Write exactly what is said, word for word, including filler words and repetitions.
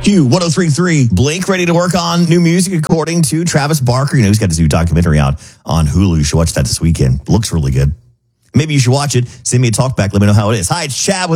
Q one oh three point three. Blink ready to work on new music according to Travis Barker. You know, he's got this new documentary out on Hulu. You should watch that this weekend. Looks really good. Maybe you should watch it. Send me a talk back. Let me know how it is. Hi, it's Chad with